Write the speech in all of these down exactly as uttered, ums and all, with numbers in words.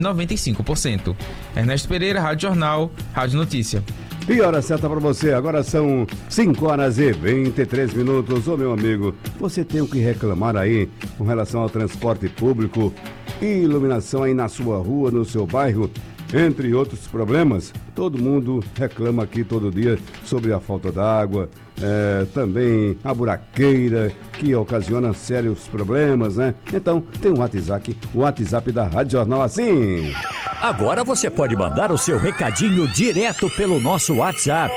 noventa e cinco por cento. Ernesto Pereira, Rádio Jornal, Rádio Notícia. E hora certa para você, agora são cinco horas e vinte e três minutos. Ô meu amigo, você tem o que reclamar aí com relação ao transporte público, iluminação aí na sua rua, no seu bairro, entre outros problemas? Todo mundo reclama aqui todo dia sobre a falta d'água, é, também a buraqueira, que ocasiona sérios problemas, né? Então, tem um WhatsApp, o WhatsApp da Rádio Jornal assim. Agora você pode mandar o seu recadinho direto pelo nosso WhatsApp.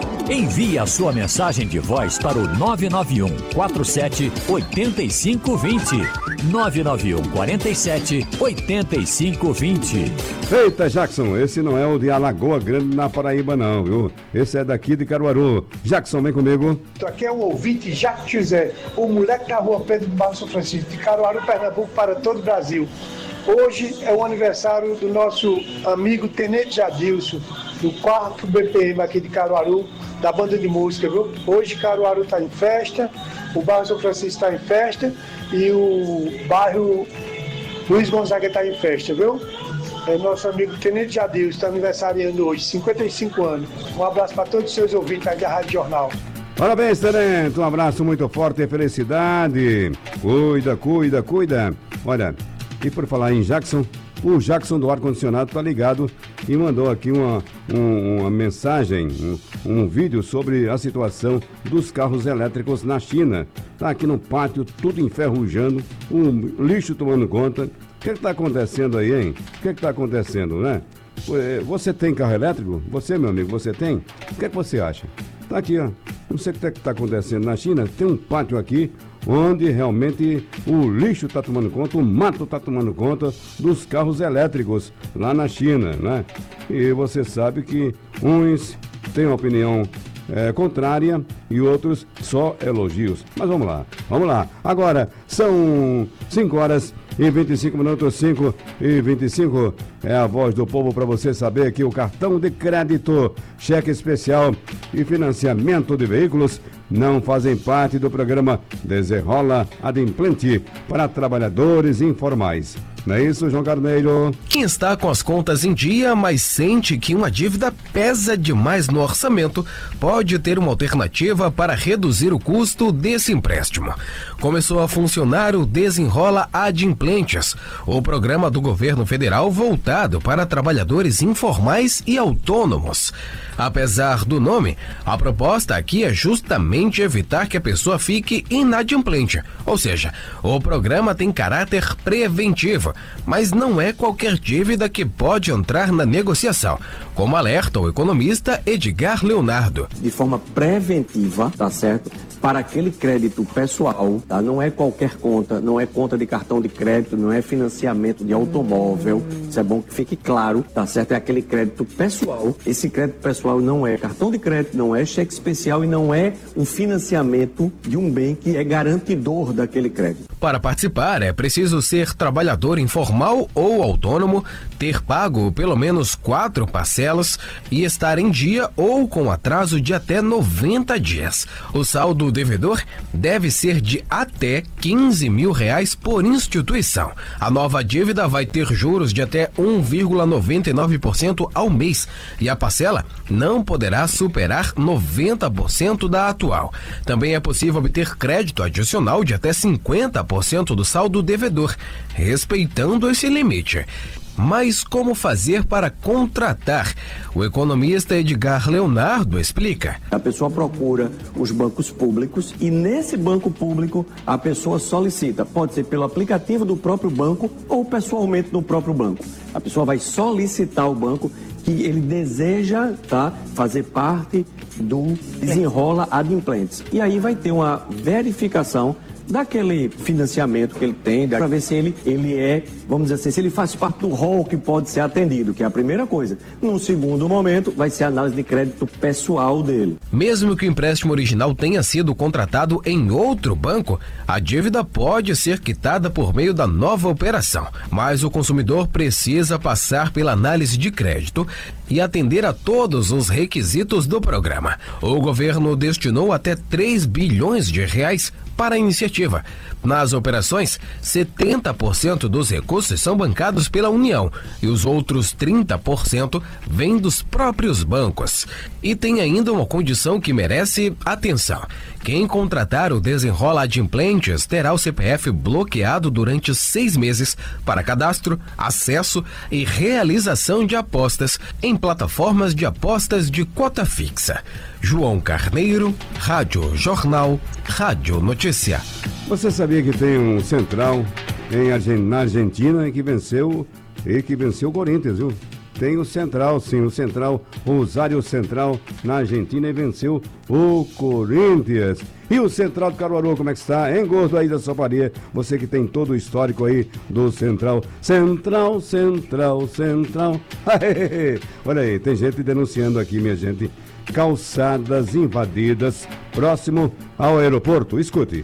Envie a sua mensagem de voz para o nove nove um quatro sete oito cinco dois zero. nove nove um quatro sete oito cinco dois zero. Eita, Jackson, esse não é o de Alagoa Grande, na Paraíba, não, viu? Esse é daqui de Caruaru. Jackson, vem comigo. Aqui é o ouvinte Jacques José, o moleque da rua Pedro do Barro São Francisco, de Caruaru, Pernambuco, para todo o Brasil. Hoje é o aniversário do nosso amigo Tenente Jadilson, do quarto B P M aqui de Caruaru, da banda de música, viu? Hoje Caruaru está em festa, o bairro São Francisco está em festa e o bairro Luiz Gonzaga está em festa, viu? É nosso amigo Tenente Jadilson, está aniversariando hoje, cinquenta e cinco anos. Um abraço para todos os seus ouvintes aí da Rádio Jornal. Parabéns, Tenente, um abraço muito forte e felicidade. Cuida, cuida, cuida. Olha, e por falar em Jackson, o Jackson do ar-condicionado tá ligado e mandou aqui uma, um, uma mensagem, um, um vídeo sobre a situação dos carros elétricos na China. Tá aqui no pátio, tudo enferrujando, o lixo tomando conta. O que que tá acontecendo aí, hein? O que que tá acontecendo, né? Você tem carro elétrico? Você, meu amigo, você tem? O que que você acha? Tá aqui, ó. Não sei o que está acontecendo na China. Tem um pátio aqui onde realmente o lixo está tomando conta, o mato está tomando conta dos carros elétricos lá na China, né? E você sabe que uns têm uma opinião é, contrária e outros só elogios. Mas vamos lá, vamos lá. Agora são cinco horas e vinte e cinco minutos, cinco e vinte e cinco. É a voz do povo para você saber que o cartão de crédito, cheque especial e financiamento de veículos não fazem parte do programa Desenrola Adimplente para trabalhadores informais. Não é isso, João Carneiro? Quem está com as contas em dia, mas sente que uma dívida pesa demais no orçamento, pode ter uma alternativa para reduzir o custo desse empréstimo. Começou a funcionar o Desenrola Adimplentes, o programa do governo federal voltado para trabalhadores informais e autônomos. Apesar do nome, a proposta aqui é justamente evitar que a pessoa fique inadimplente, ou seja, o programa tem caráter preventivo, mas não é qualquer dívida que pode entrar na negociação, como alerta o economista Edgar Leonardo. De forma preventiva, tá certo? Para aquele crédito pessoal, tá? Não é qualquer conta, não é conta de cartão de crédito, não é financiamento de automóvel, isso é bom que fique claro, tá certo? É aquele crédito pessoal, esse crédito pessoal não é cartão de crédito, não é cheque especial e não é um financiamento de um bem que é garantidor daquele crédito. Para participar é preciso ser trabalhador informal ou autônomo, ter pago pelo menos quatro parcelas e estar em dia ou com atraso de até noventa dias. O saldo devedor deve ser de até quinze mil reais por instituição. A nova dívida vai ter juros de até um vírgula noventa e nove por cento ao mês e a parcela não poderá superar noventa por cento da atual. Também é possível obter crédito adicional de até cinquenta por cento do saldo devedor, respeitando esse limite. Mas como fazer para contratar? O economista Edgar Leonardo explica. A pessoa procura os bancos públicos e nesse banco público a pessoa solicita. Pode ser pelo aplicativo do próprio banco ou pessoalmente no próprio banco. A pessoa vai solicitar ao banco que ele deseja, tá, fazer parte do Desenrola Adimplentes. E aí vai ter uma verificação daquele financiamento que ele tem, para ver se ele, ele é, vamos dizer assim, se ele faz parte do rol que pode ser atendido, que é a primeira coisa. Num segundo momento, vai ser a análise de crédito pessoal dele. Mesmo que o empréstimo original tenha sido contratado em outro banco, a dívida pode ser quitada por meio da nova operação, mas o consumidor precisa passar pela análise de crédito e atender a todos os requisitos do programa. O governo destinou até três bilhões de reais para a iniciativa. Nas operações, setenta por cento dos recursos são bancados pela União e os outros trinta por cento vêm dos próprios bancos. E tem ainda uma condição que merece atenção. Quem contratar o Desenrola Adimplentes terá o C P F bloqueado durante seis meses para cadastro, acesso e realização de apostas em plataformas de apostas de cota fixa. João Carneiro, Rádio Jornal, Rádio Notícia. Você sabia que tem um Central em Argen- na Argentina que venceu e que venceu o Corinthians, viu? Tem o Central, sim, o Central, o Rosário Central na Argentina e venceu o Corinthians. E o Central do Caruaru, como é que está? Hein, gordo aí da Soparia? Você que tem todo o histórico aí do Central. Central, Central, Central. Olha aí, tem gente denunciando aqui, minha gente. Calçadas invadidas próximo ao aeroporto. Escute.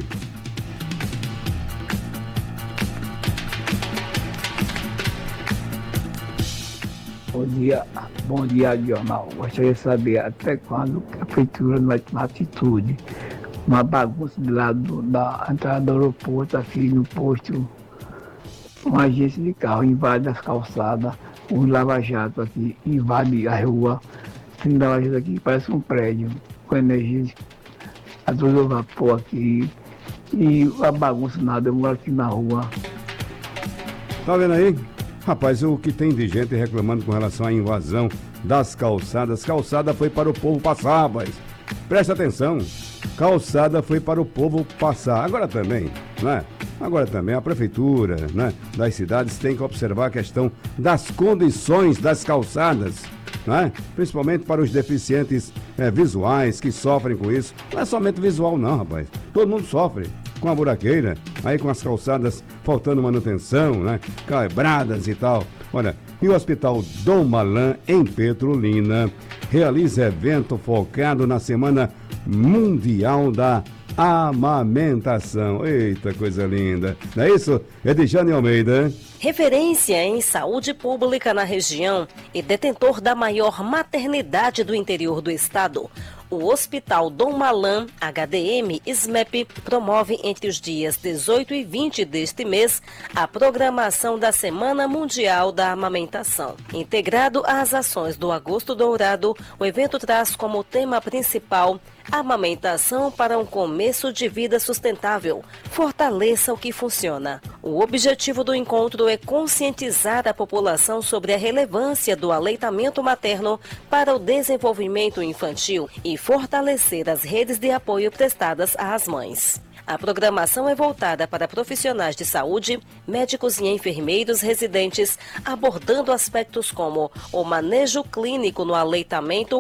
Bom dia, bom dia, jornal. Gostaria de saber até quando a prefeitura não vai tomar atitude. Uma bagunça do lado da entrada do aeroporto, aqui no posto, uma agência de carro invade as calçadas, um lava-jato aqui invade a rua. Tem lava-jato aqui, parece um prédio, com energia a todo vapor aqui. E a bagunça nada, eu moro aqui na rua. Tá vendo aí? Rapaz, o que tem de gente reclamando com relação à invasão das calçadas. Calçada foi para o povo passar, rapaz. Presta atenção. Calçada foi para o povo passar. Agora também, né? Agora também a prefeitura, né, das cidades tem que observar a questão das condições das calçadas, né? Principalmente para os deficientes é, visuais que sofrem com isso. Não é somente visual não, rapaz. Todo mundo sofre com a buraqueira, aí com as calçadas faltando manutenção, né? Quebradas e tal. Olha, e o Hospital Dom Malan, em Petrolina, realiza evento focado na Semana Mundial da Amamentação. Eita, coisa linda. Não é isso? É de Jane Almeida. Referência em saúde pública na região e detentor da maior maternidade do interior do estado, o Hospital Dom Malan, H D M S M E P, promove entre os dias dezoito e vinte deste mês a programação da Semana Mundial da Amamentação. Integrado às ações do Agosto Dourado, o evento traz como tema principal amamentação para um começo de vida sustentável. Fortaleça o que funciona. O objetivo do encontro é conscientizar a população sobre a relevância do aleitamento materno para o desenvolvimento infantil e fortalecer as redes de apoio prestadas às mães. A programação é voltada para profissionais de saúde, médicos e enfermeiros residentes, abordando aspectos como o manejo clínico no aleitamento